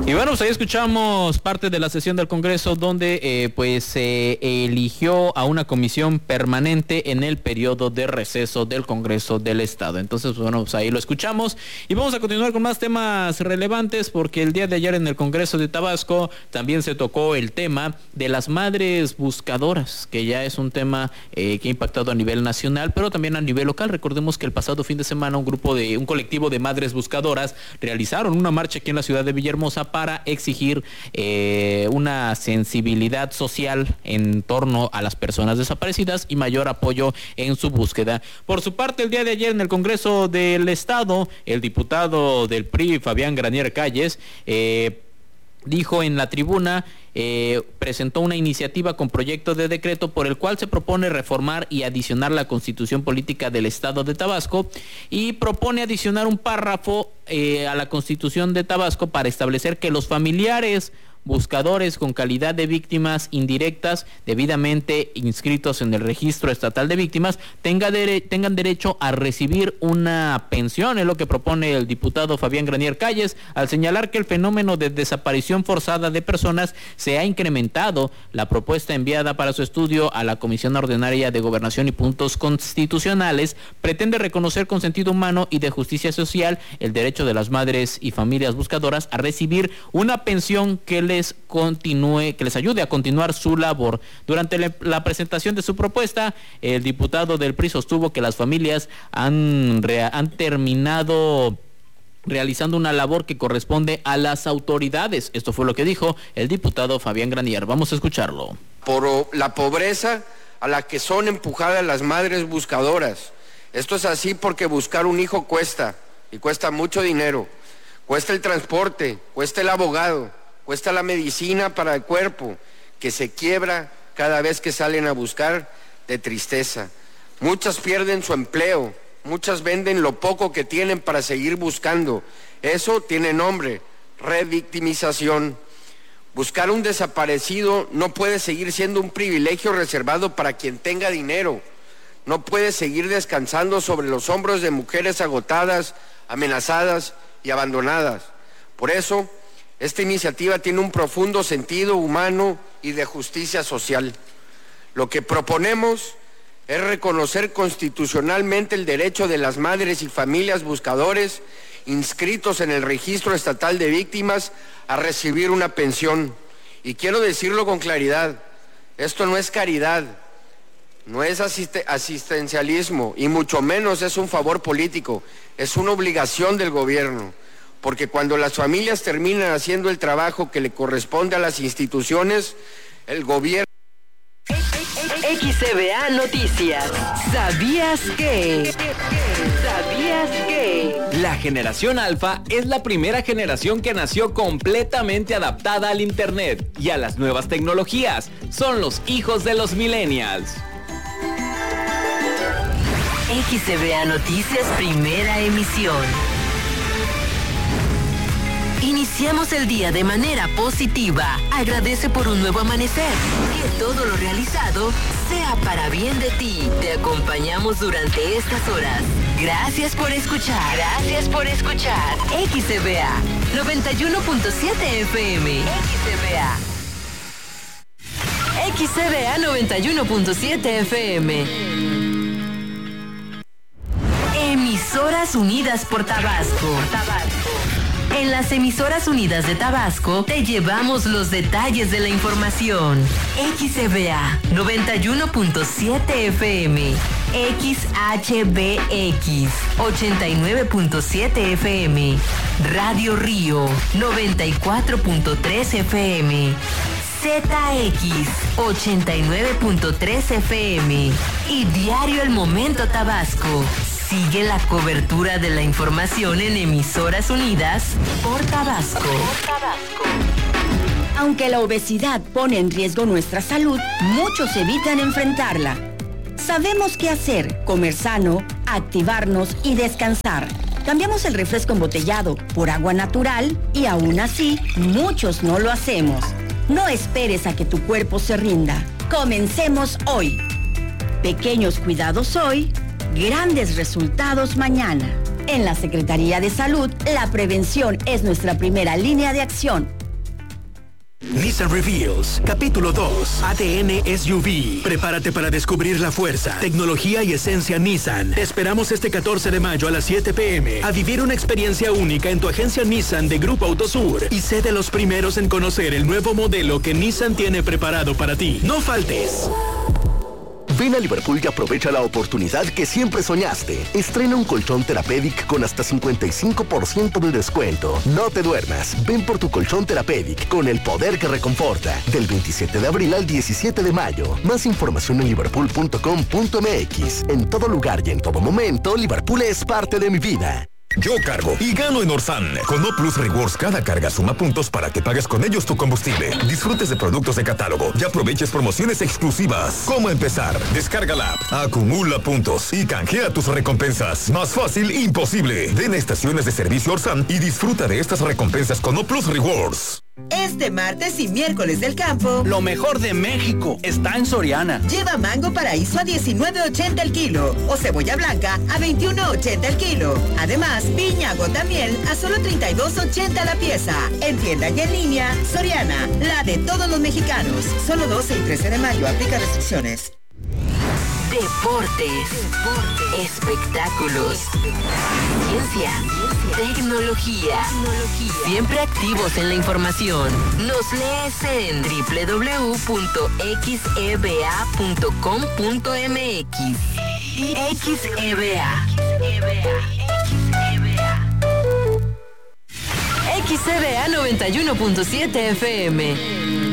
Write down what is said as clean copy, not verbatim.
Y bueno, pues ahí escuchamos parte de la sesión del Congreso donde pues se eligió a una comisión permanente en el periodo de receso del Congreso del Estado. Entonces, bueno, pues ahí lo escuchamos y vamos a continuar con más temas relevantes porque el día de ayer en el Congreso de Tabasco también se tocó el tema de las madres buscadoras, que ya es un tema que ha impactado a nivel nacional, pero también a nivel local. Recordemos que el pasado fin de semana un colectivo de madres buscadoras realizaron una marcha aquí en la ciudad de Villahermosa para exigir una sensibilidad social en torno a las personas desaparecidas y mayor apoyo en su búsqueda. Por su parte, el día de ayer en el Congreso del Estado, el diputado del PRI, Fabián Granier Calles, dijo en la tribuna, presentó una iniciativa con proyecto de decreto por el cual se propone reformar y adicionar la Constitución Política del Estado de Tabasco y propone adicionar un párrafo a la Constitución de Tabasco para establecer que los familiares buscadores con calidad de víctimas indirectas debidamente inscritos en el registro estatal de víctimas tengan derecho a recibir una pensión. Es lo que propone el diputado Fabián Granier Calles al señalar que el fenómeno de desaparición forzada de personas se ha incrementado. La propuesta enviada para su estudio a la Comisión Ordinaria de Gobernación y Puntos Constitucionales pretende reconocer con sentido humano y de justicia social el derecho de las madres y familias buscadoras a recibir una pensión que les ayude a continuar su labor. Durante la presentación de su propuesta, el diputado del PRI sostuvo que las familias han terminado realizando una labor que corresponde a las autoridades. Esto fue lo que dijo el diputado Fabián Granier. Vamos a escucharlo. Por la pobreza a la que son empujadas las madres buscadoras. Esto es así porque buscar un hijo cuesta, y cuesta mucho dinero. Cuesta el transporte, cuesta el abogado, cuesta la medicina para el cuerpo, que se quiebra cada vez que salen a buscar de tristeza. Muchas pierden su empleo, muchas venden lo poco que tienen para seguir buscando. Eso tiene nombre, revictimización. Buscar un desaparecido no puede seguir siendo un privilegio reservado para quien tenga dinero. No puede seguir descansando sobre los hombros de mujeres agotadas, amenazadas y abandonadas. Por eso, esta iniciativa tiene un profundo sentido humano y de justicia social. Lo que proponemos es reconocer constitucionalmente el derecho de las madres y familias buscadores inscritos en el Registro Estatal de Víctimas a recibir una pensión. Y quiero decirlo con claridad, esto no es caridad, no es asistencialismo y mucho menos es un favor político, es una obligación del gobierno. Porque cuando las familias terminan haciendo el trabajo que le corresponde a las instituciones, el gobierno... XCBA Noticias. ¿Sabías qué? ¿Sabías qué? La generación Alfa es la primera generación que nació completamente adaptada al Internet y a las nuevas tecnologías. Son los hijos de los millennials. XCBA Noticias, primera emisión. Iniciamos el día de manera positiva. Agradece por un nuevo amanecer. Que todo lo realizado sea para bien de ti. Te acompañamos durante estas horas. Gracias por escuchar. Gracias por escuchar. XCBA 91.7 FM. XCBA 91.7 FM. Emisoras Unidas por Tabasco. En las Emisoras Unidas de Tabasco te llevamos los detalles de la información. XCBA 91.7 FM, XHBX 89.7 FM, Radio Río 94.3 FM, ZX 89.3 FM y Diario El Momento Tabasco. Sigue la cobertura de la información en Emisoras Unidas por Tabasco. Aunque la obesidad pone en riesgo nuestra salud, muchos evitan enfrentarla. Sabemos qué hacer: comer sano, activarnos y descansar. Cambiamos el refresco embotellado por agua natural y aún así, muchos no lo hacemos. No esperes a que tu cuerpo se rinda. Comencemos hoy. Pequeños cuidados hoy, grandes resultados mañana. En la Secretaría de Salud, la prevención es nuestra primera línea de acción. Nissan Reveals, capítulo 2, ADN SUV. Prepárate para descubrir la fuerza, tecnología y esencia Nissan. Te esperamos este 14 de mayo a las 7 p.m. a vivir una experiencia única en tu agencia Nissan de Grupo Autosur y sé de los primeros en conocer el nuevo modelo que Nissan tiene preparado para ti. ¡No faltes! Ven a Liverpool y aprovecha la oportunidad que siempre soñaste. Estrena un colchón Therapeutic con hasta 55% de descuento. No te duermas. Ven por tu colchón Therapeutic con el poder que reconforta. Del 27 de abril al 17 de mayo. Más información en liverpool.com.mx. En todo lugar y en todo momento, Liverpool es parte de mi vida. Yo cargo y gano en Orsan. Con O Plus Rewards, cada carga suma puntos para que pagues con ellos tu combustible. Disfrutes de productos de catálogo y aproveches promociones exclusivas. ¿Cómo empezar? Descarga la app, acumula puntos y canjea tus recompensas. Más fácil, imposible. Ven a estaciones de servicio Orsan y disfruta de estas recompensas con O Plus Rewards. Este martes y miércoles del campo, lo mejor de México está en Soriana. Lleva mango paraíso a $19.80 el kilo o cebolla blanca a $21.80 el kilo. Además, piña gotamiel a solo $32.80 la pieza. En tienda y en línea, Soriana, la de todos los mexicanos. Solo 12 y 13 de mayo, aplica restricciones. Deportes, espectáculos, ciencia, tecnología. Siempre activos en la información. Nos lees en www.xeba.com.mx. XEBA. XEBA 91.7 FM.